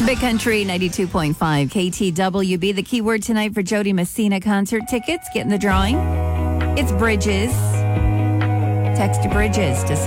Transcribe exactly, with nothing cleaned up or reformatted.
Big Country ninety-two point five K T W B. The keyword tonight for Jody Messina concert tickets. Get in the drawing. It's Bridges. Text Bridges to